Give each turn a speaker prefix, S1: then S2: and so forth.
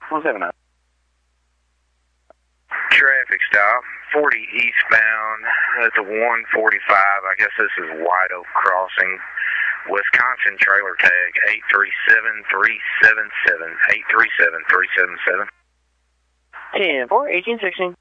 S1: 179.
S2: Traffic stop, 40 eastbound at the 145. I guess this is White Oak Crossing. Wisconsin trailer tag 837377. 837377.
S1: 10-4, 1816.